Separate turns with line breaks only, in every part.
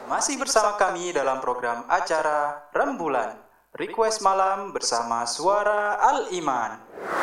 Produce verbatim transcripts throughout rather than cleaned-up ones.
Masih bersama kami dalam program acara Rembulan Request Malam bersama Suara Al-Iman.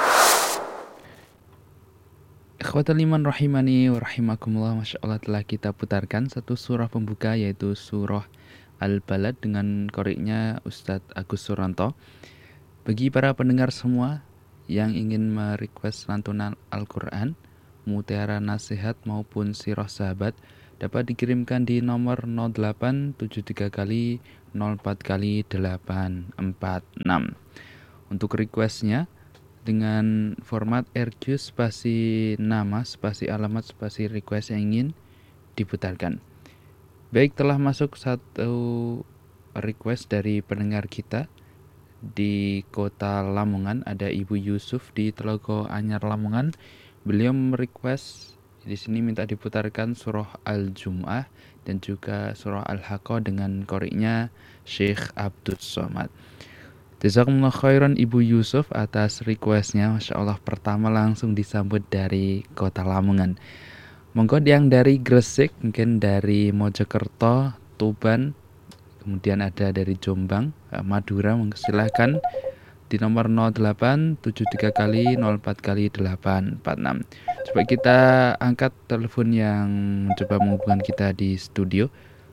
Ikhwatal iman rahimani wa rahimakumullah. Masya Allah, telah kita putarkan satu surah pembuka, yaitu surah Al-Balad dengan koriknya Ustadz Agus Suranto. Bagi para pendengar semua yang ingin merequest lantunan Al-Quran, mutiara nasihat maupun sirah sahabat, dapat dikirimkan di nomor nol delapan tujuh tiga kali nol empat kali delapan empat enam. Untuk requestnya dengan format R Q spasi nama spasi alamat spasi request yang ingin diputarkan. Baik, telah masuk satu request dari pendengar kita di kota Lamongan. Ada Ibu Yusuf di Telogo Anyar Lamongan. Beliau merequest di sini minta diputarkan surah Al-Jum'ah dan juga surah Al-Haqqah dengan koriknya Syekh Abdus Somad. Jazakumullah khairan Ibu Yusuf atas requestnya. Masya Allah, pertama langsung disambut dari kota Lamongan. Monggo yang dari Gresik, mungkin dari Mojokerto, Tuban, kemudian ada dari Jombang, Madura, silahkan di nomor nol delapan tujuh tiga kali nol empat kali delapan empat enam. Coba kita angkat telepon yang mencoba menghubungkan kita di studio.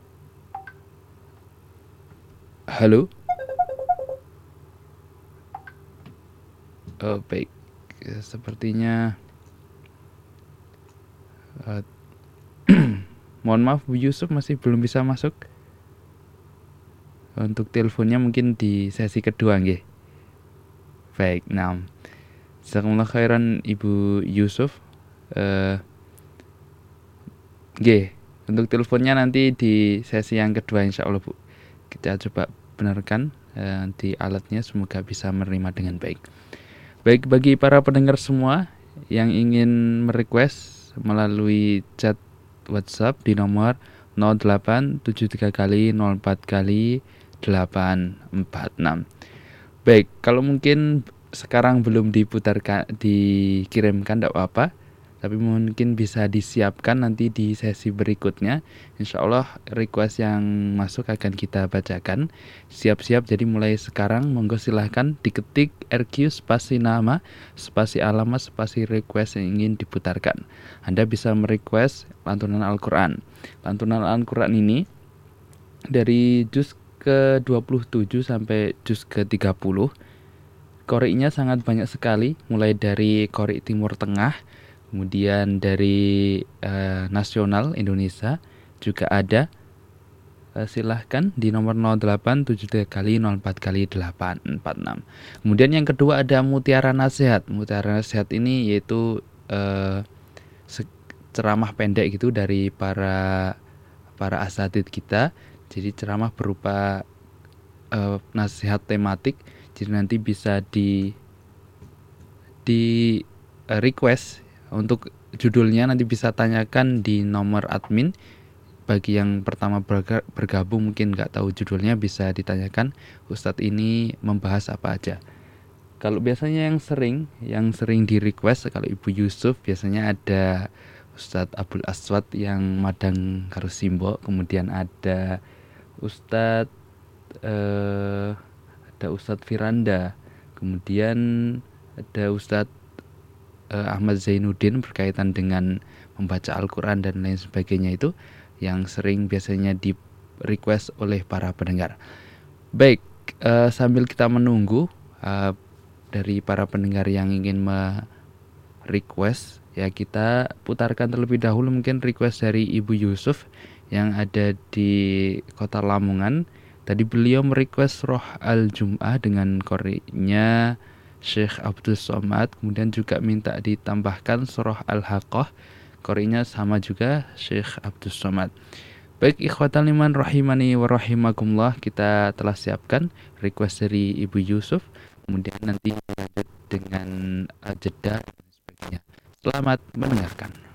Halo. Oh, baik, sepertinya uh, mohon maaf Bu Yusuf masih belum bisa masuk. Untuk teleponnya mungkin di sesi kedua nggih. Baik, nah, jazakumullah khairan Ibu Yusuf. Uh, nggih, untuk teleponnya nanti di sesi yang kedua insya Allah Bu. Kita coba benarkan uh, di alatnya, semoga bisa menerima dengan baik. Baik, bagi para pendengar semua yang ingin merequest melalui chat WhatsApp di nomor nol delapan tujuh tiga kali nol empat kali delapan empat enam. Baik, kalau mungkin sekarang belum diputarkan, dikirimkan tidak apa-apa, tapi mungkin bisa disiapkan nanti di sesi berikutnya. Insya Allah request yang masuk akan kita bacakan. Siap-siap, jadi mulai sekarang monggo silahkan diketik R Q spasi nama, spasi alamat, spasi request yang ingin diputarkan. Anda bisa merequest lantunan Al-Quran. Lantunan Al-Quran ini dari juz ke dua puluh tujuh sampai juz ke tiga puluh. Koriknya sangat banyak sekali, mulai dari korik Timur Tengah, kemudian dari uh, nasional Indonesia juga ada. Uh, silahkan di nomor nol delapan tujuh tiga kali nol empat kali delapan empat enam. Kemudian yang kedua ada Mutiara Nasihat. Mutiara Nasihat ini yaitu uh, ceramah pendek gitu dari para para asatidz kita. Jadi ceramah berupa uh, nasihat tematik. Jadi nanti bisa di di uh, request untuk judulnya, nanti bisa tanyakan di nomor admin. Bagi yang pertama bergabung mungkin nggak tahu judulnya, bisa ditanyakan Ustadz ini membahas apa aja. Kalau biasanya yang sering yang sering di request, kalau Ibu Yusuf biasanya ada Ustadz Abdul Aswad yang Madang Karusimbo, kemudian ada Ustadz eh, ada Ustadz Firanda, kemudian ada Ustadz eh, Ahmad Zainuddin berkaitan dengan membaca Al-Quran dan lain sebagainya, itu yang sering biasanya di request oleh para pendengar. Baik, eh, sambil kita menunggu eh, dari para pendengar yang ingin me-request, ya kita putarkan terlebih dahulu mungkin request dari Ibu Yusuf yang ada di kota Lamongan. Tadi beliau merequest surah Al-Jum'ah dengan koriknya Syekh Abdus Somad, kemudian juga minta ditambahkan surah Al-Haqqah, koriknya sama juga Syekh Abdus Somad. Baik, ikhwatal iman rahimani wa rahimakumullah, kita telah siapkan request dari Ibu Yusuf, kemudian nanti lanjut dengan uh, jeda dan sebagainya. Selamat mendengarkan.